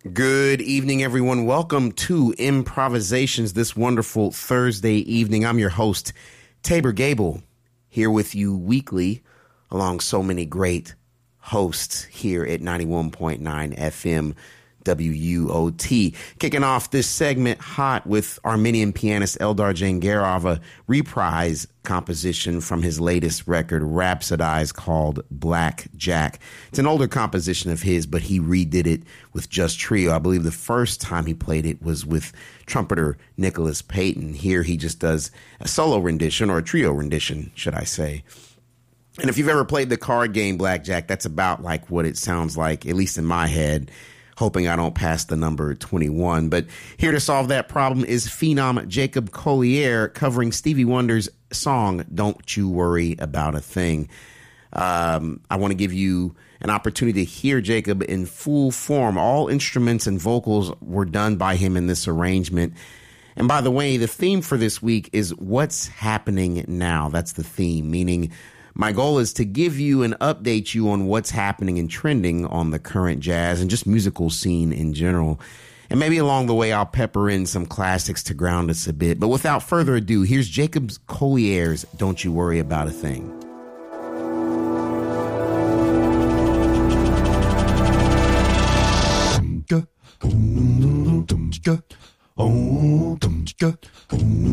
Good evening, everyone. Welcome to Improvisations this wonderful Thursday evening. I'm your host, Tabor Gable, here with you weekly along so many great hosts here at 91.9 FM WUOT. Kicking off this segment hot with Armenian pianist Eldar Jangerov, a reprise composition from his latest record, Rhapsodize, called Black Jack. It's an older composition of his, but he redid it with Just Trio. I believe the first time he played it was with trumpeter Nicholas Payton. Here he just does a solo rendition, or a trio rendition, should I say. And if you've ever played the card game Blackjack, that's about like what it sounds like, at least in my head, hoping I don't pass the number 21. But here to solve that problem is phenom Jacob Collier covering Stevie Wonder's song, Don't You Worry About a Thing. I want to give you an opportunity to hear Jacob in full form. All instruments and vocals were done by him in this arrangement. And by the way, the theme for this week is What's Happening Now. That's the theme, meaning my goal is to give you and update you on what's happening and trending on the current jazz and just musical scene in general. And maybe along the way, I'll pepper in some classics to ground us a bit. But without further ado, here's Jacob Collier's Don't You Worry About a Thing.